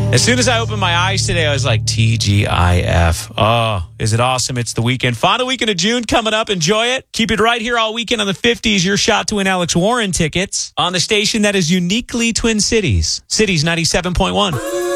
As soon as I opened my eyes today, I was like, TGIF. Oh, is it awesome? It's the weekend. Final weekend of June coming up. Enjoy it. Keep it right here all weekend on the 50s. Your shot to win Alex Warren tickets on the station that is uniquely Twin Cities. Cities 97.1.